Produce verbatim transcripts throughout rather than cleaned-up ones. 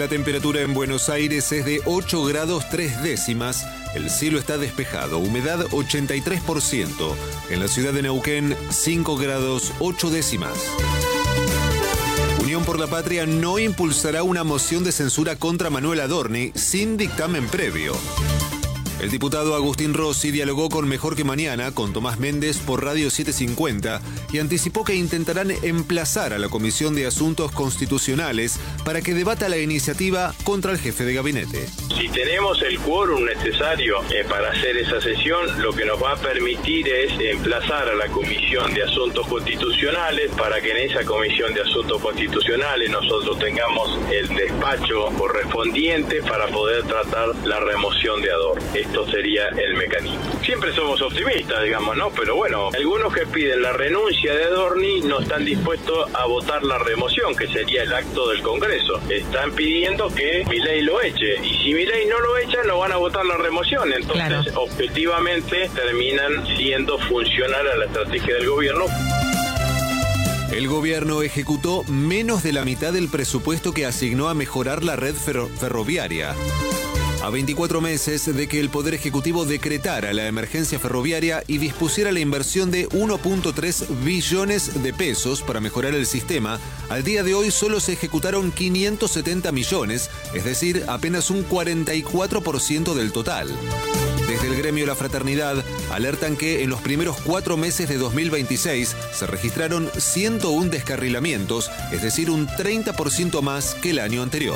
La temperatura en Buenos Aires es de ocho grados tres décimas. El cielo está despejado, humedad ochenta y tres por ciento. En la ciudad de Neuquén, cinco grados ocho décimas. Unión por la Patria no impulsará una moción de censura contra Manuel Adorni sin dictamen previo. El diputado Agustín Rossi dialogó con Mejor que Mañana, con Tomás Méndez por Radio setecientos cincuenta, y anticipó que intentarán emplazar a la Comisión de Asuntos Constitucionales para que debata la iniciativa contra el jefe de gabinete. Si tenemos el quórum necesario eh, para hacer esa sesión, lo que nos va a permitir es emplazar a la Comisión de Asuntos Constitucionales para que en esa Comisión de Asuntos Constitucionales nosotros tengamos el despacho correspondiente para poder tratar la remoción de Adorni. Esto sería el mecanismo. Siempre somos optimistas, digamos, ¿no? Pero bueno, algunos que piden la renuncia de Adorni no están dispuestos a votar la remoción, que sería el acto del Congreso. Están pidiendo que Milei lo eche. Y si Milei no lo echa, no van a votar la remoción. Entonces, claro, objetivamente, terminan siendo funcional a la estrategia del gobierno. El gobierno ejecutó menos de la mitad del presupuesto que asignó a mejorar la red ferro- ferroviaria. A veinticuatro meses de que el Poder Ejecutivo decretara la emergencia ferroviaria y dispusiera la inversión de uno punto tres billones de pesos para mejorar el sistema, al día de hoy solo se ejecutaron quinientos setenta millones, es decir, apenas un cuarenta y cuatro por ciento del total. Desde el gremio La Fraternidad alertan que en los primeros cuatro meses de dos mil veintiséis se registraron ciento uno descarrilamientos, es decir, un treinta por ciento más que el año anterior.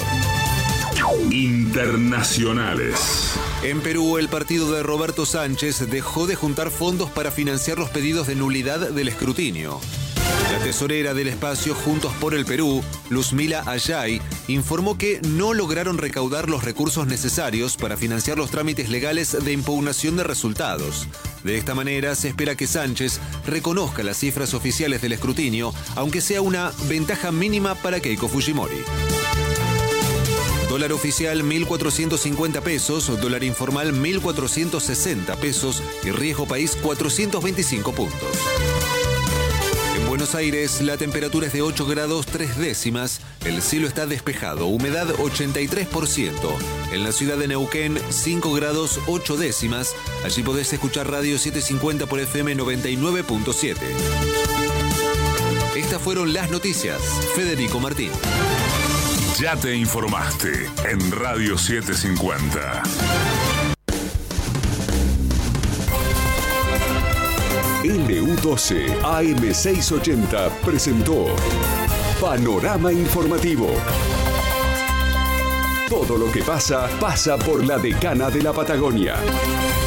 Internacionales. En Perú, el partido de Roberto Sánchez dejó de juntar fondos para financiar los pedidos de nulidad del escrutinio. La tesorera del espacio Juntos por el Perú, Luzmila Ayay, informó que no lograron recaudar los recursos necesarios para financiar los trámites legales de impugnación de resultados. De esta manera, se espera que Sánchez reconozca las cifras oficiales del escrutinio, aunque sea una ventaja mínima para Keiko Fujimori. Dólar oficial mil cuatrocientos cincuenta pesos, dólar informal mil cuatrocientos sesenta pesos y riesgo país cuatrocientos veinticinco puntos. En Buenos Aires la temperatura es de ocho grados tres décimas, el cielo está despejado, humedad ochenta y tres por ciento. En la ciudad de Neuquén cinco grados ocho décimas, allí podés escuchar Radio setecientos cincuenta por F M noventa y nueve punto siete. Estas fueron las noticias. Federico Martín. Ya te informaste en Radio setecientos cincuenta. L U doce A M seiscientos ochenta presentó Panorama Informativo. Todo lo que pasa, pasa por la Decana de la Patagonia.